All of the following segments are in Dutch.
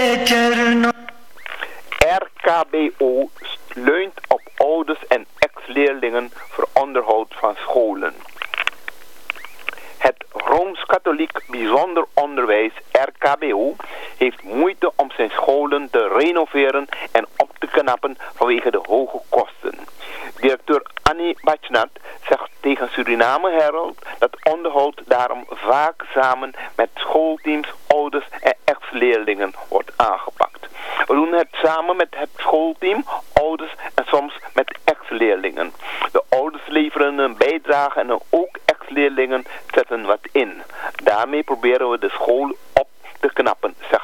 RKBO leunt op ouders en ex-leerlingen voor onderhoud van scholen. Het Rooms-Katholiek Bijzonder Onderwijs RKBO heeft moeite om zijn scholen te renoveren en op te knappen vanwege de hoge kosten. Directeur Annie Bachnat zegt tegen Suriname Herald dat onderhoud daarom vaak samen met schoolteams, ouders en ex-leerlingen wordt aangepakt. We doen het samen met het schoolteam, ouders en soms met ex-leerlingen. De ouders leveren een bijdrage en ook ex-leerlingen zetten wat in. Daarmee proberen we de school op te knappen, zegt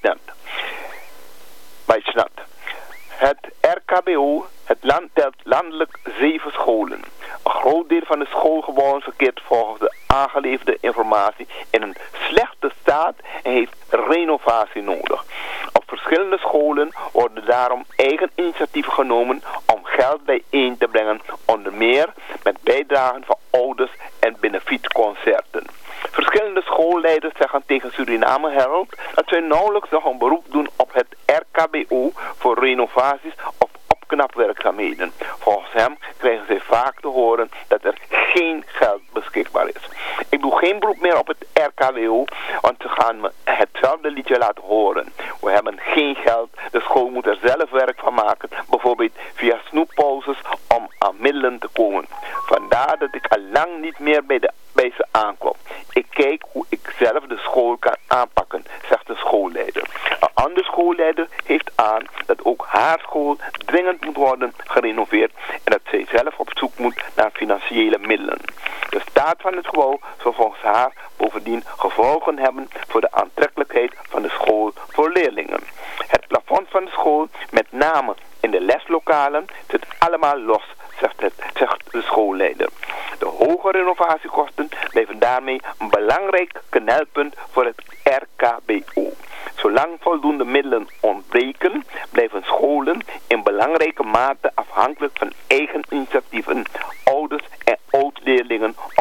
Bachnat. Het RKBO, het land telt landelijk 7 scholen. Een groot deel van de schoolgebouwen verkeert volgens de aangeleverde informatie in een slechte staat en heeft renovatie nodig. Op verschillende scholen worden daarom eigen initiatieven genomen om geld bijeen te brengen, onder meer met bijdragen van ouders en benefietconcerten. Verschillende schoolleiders zeggen tegen Suriname Herald dat zij nauwelijks nog een beroep doen op het RKBO voor renovaties of opknapwerkzaamheden. Volgens hem krijgen zij vaak te horen dat er geen geld beschikbaar is. Ik doe geen beroep meer op het RKBO, want ze gaan me hetzelfde liedje laten horen. We hebben geen geld, de school moet er zelf werk van maken, bijvoorbeeld via snoeppauzes om aan middelen te komen. Vandaar dat ik al lang niet meer bij ze aankom. Ik kijk hoe ik zelf de school kan aanpakken, zegt de schoolleider. Een andere schoolleider heeft aan dat ook haar school dringend moet worden gerenoveerd en dat zij zelf op zoek moet naar financiële middelen. De staat van het gebouw zal volgens haar bovendien gevolgen hebben voor de aantrekkelijkheid van de school voor leerlingen. Het plafond van de school, met name in de leslokalen, zit allemaal los, zegt de schoolleider. De hoge renovatiekosten blijven daarmee een belangrijk knelpunt voor het RKBO. Zolang voldoende middelen ontbreken, blijven scholen in belangrijke mate afhankelijk van eigen initiatieven, ouders en oud-leerlingen